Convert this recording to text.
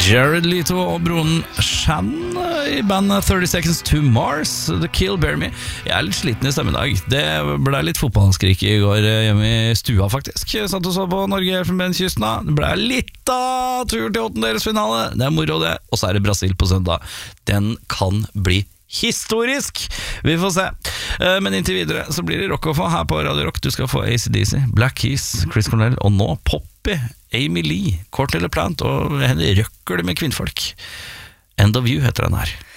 Jared Leto og broren Shan i bandet 30 Seconds to Mars, The Kill Bear Me. Jeg litt sliten i stemmen i dag. Det ble litt fotballskrik i går hjemme i stua faktisk. Jeg satt og så på Norge-Elfenbenskysten. Det ble litt av tur til åttendedelsfinale. Det moro det. Og så det Brasil på søndag. Den kan bli historisk. Vi får se. Men inntil videre så blir det rock å få her på Radio Rock. Du skal få AC/DC, Black Keys, Chris Cornell og nå Poppy, Amy Lee, Courtney LaPlante og henne røkker det med kvinnfolk. End of You heter den her.